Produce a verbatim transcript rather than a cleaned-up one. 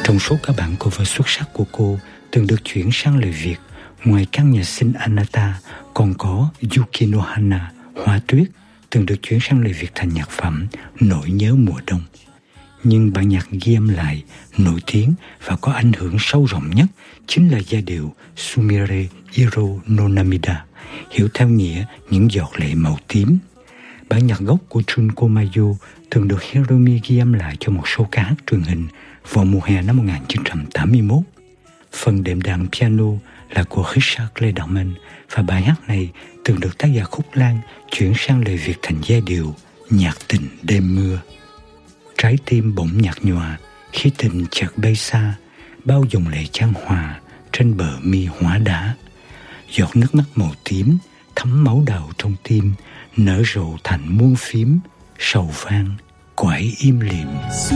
Trong số các bản cover xuất sắc của cô từng được chuyển sang lời Việt, ngoài căn nhà sinh Anata, còn có Yuki no Hana, Hoa Tuyết, từng được chuyển sang lời Việt thành nhạc phẩm Nỗi nhớ mùa đông. Nhưng bản nhạc ghi âm lại, nổi tiếng và có ảnh hưởng sâu rộng nhất chính là giai điệu Sumire Iro no Namida, hiểu theo nghĩa những giọt lệ màu tím. Bản nhạc gốc của Junko Mayo từng được Hiromi ghi âm lại cho một số ca hát truyền hình vào mùa hè năm một nghìn chín trăm tám mươi mốt. Phần đệm đàn piano là của Richard Clayderman và bài hát này từng được tác giả Khúc Lan chuyển sang lời Việt thành giai điệu Nhạc tình đêm mưa. Trái tim bỗng nhạt nhòa khi tình chợt bay xa, bao dòng lệ chan hòa trên bờ mi hóa đá. Giọt nước mắt màu tím thấm máu đào trong tim, nở rộ thành muôn phím, sầu vang quải im lìm.